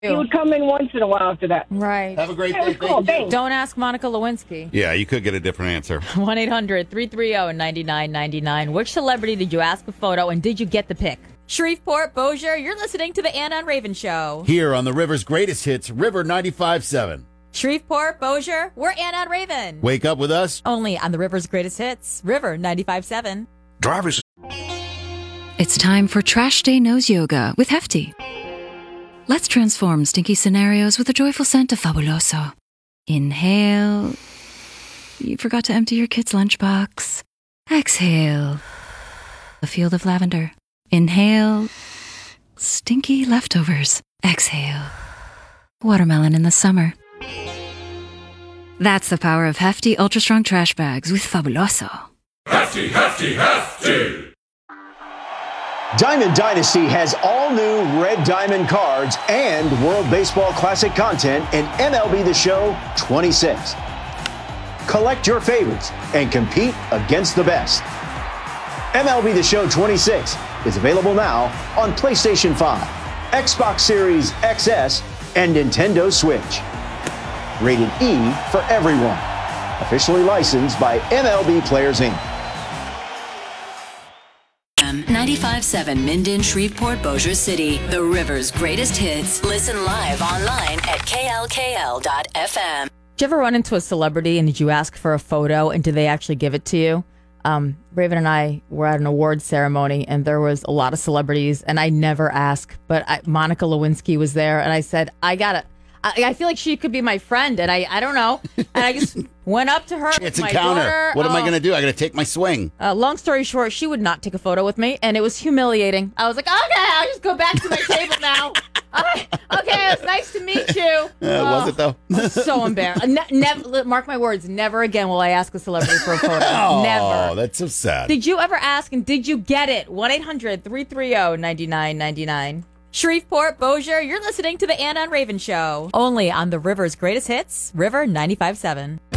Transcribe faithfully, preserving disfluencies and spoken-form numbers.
He would come in once in a while after that. Right. Have a great Yeah, day. it was cool. Thank you. Don't ask Monica Lewinsky. Yeah, you could get a different answer. one eight hundred three three zero nine nine nine nine. Which celebrity did you ask a photo and did you get the pic? Shreveport, Bossier, you're listening to the Anna and Raven Show. Here on the River's greatest hits, River ninety-five point seven. Shreveport, Bossier, we're Anna and Raven. Wake up with us. Only on the River's greatest hits, River ninety-five point seven. Drivers. It's time for Trash Day Nose Yoga with Hefty. Let's transform stinky scenarios with a joyful scent of Fabuloso. Inhale. You forgot to empty your kid's lunchbox. Exhale. A field of lavender. Inhale. Stinky leftovers. Exhale. Watermelon in the summer. That's the power of Hefty Ultra Strong Trash Bags with Fabuloso. Hefty, hefty, hefty. Diamond Dynasty has all new Red Diamond cards and World Baseball Classic content in M L B The Show twenty-six. Collect your favorites and compete against the best. M L B The Show twenty-six is available now on PlayStation five, Xbox Series X S, and Nintendo Switch. Rated E for everyone. Officially licensed by M L B Players, Incorporated. ninety-five point seven Minden, Shreveport, Bossier City. The River's greatest hits. Listen live online at K L K L dot F M. Did you ever run into a celebrity and did you ask for a photo and did they actually give it to you? Um, Raven and I were at an award ceremony and there was a lot of celebrities and I never ask, but I, Monica Lewinsky was there and I said, I gotta, I, I feel like she could be my friend and I, I don't know. And I just went up to her. It's with a my counter. daughter. What am I Oh. going to do? I got to take my swing. Uh, long story short, she would not take a photo with me, and it was humiliating. I was like, okay, I'll just go back to my table now. Okay, okay, it's nice to meet you. Uh, Oh, was it, though? I'm so embarrassed. Ne- never, mark my words, never again will I ask a celebrity for a photo. Oh, Never. that's so sad. Did you ever ask, and did you get it? one eight hundred three three zero nine nine nine nine. Shreveport, Bossier, you're listening to the Anna and Raven Show. Only on the River's greatest hits, River ninety-five point seven.